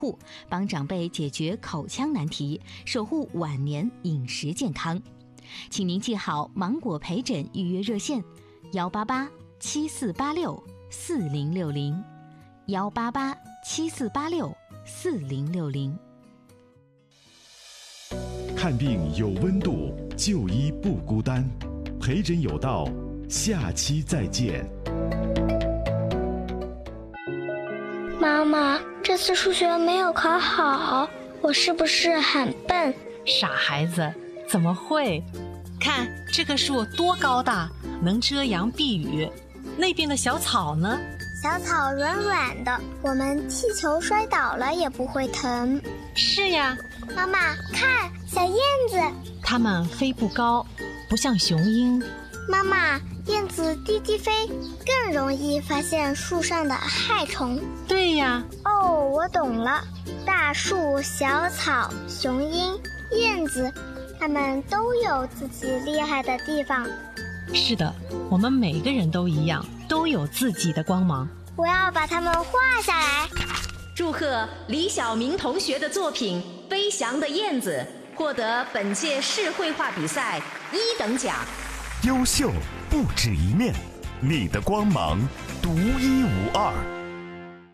护，帮长辈解决口腔难题，守护晚年饮食健康。请您记好芒果陪诊预约热线：188-7486-4060，188-7486-4060。 看病有温度，就医不孤单，陪诊有道，下期再见。 妈妈，这次数学没有考好，我是不是很笨？ 傻孩子，怎么会？看这棵树多高大，能遮阳避雨。那边的小草呢？ 小草软软的，我们踢球摔倒了也不会疼。 是呀。 妈妈，看小燕子， 它们飞不高，不像雄鹰。 妈妈，燕子低低飞，更容易发现树上的害虫。 对呀。 哦，我懂了。大树、小草、雄鹰、燕子，它们都有自己厉害的地方。 是的，我们每个人都一样，都有自己的光芒。 我要把它们画下来。 祝贺李晓明同学的作品《飞翔的燕子》获得本届市绘画比赛1等奖。 优秀不止一面，你的光芒独一无二。